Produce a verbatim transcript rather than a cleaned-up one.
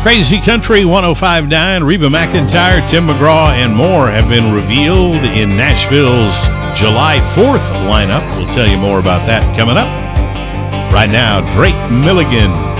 Crazy Country one oh five point nine, Reba McEntire, Tim McGraw, and more have been revealed in Nashville's July fourth lineup. We'll tell you more about that coming up. Right now, Drake Milligan.